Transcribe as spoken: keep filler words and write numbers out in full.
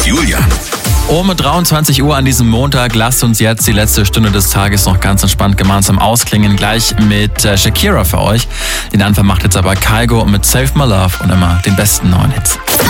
mit Julian. Um dreiundzwanzig Uhr an diesem Montag, lasst uns jetzt die letzte Stunde des Tages noch ganz entspannt gemeinsam ausklingen. Gleich mit äh, Shakira für euch. Den Anfang macht jetzt aber Kygo mit Save My Love und immer den besten neuen Hits.